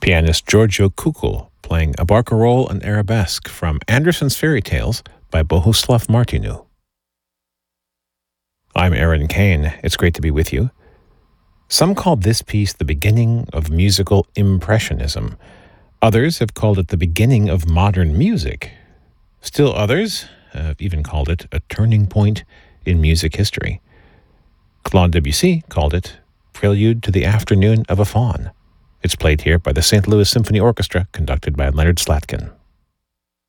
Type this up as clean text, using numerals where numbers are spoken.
Pianist Giorgio Kukul playing a barcarolle and arabesque from Andersen's Fairy Tales by Bohuslav Martinu. I'm Aaron Kane. It's great to be with you. Some called this piece the beginning of musical impressionism. Others have called it the beginning of modern music. Still others have even called it a turning point in music history. Claude Debussy called it Prelude to the Afternoon of a Faun. It's played here by the St. Louis Symphony Orchestra, conducted by Leonard Slatkin.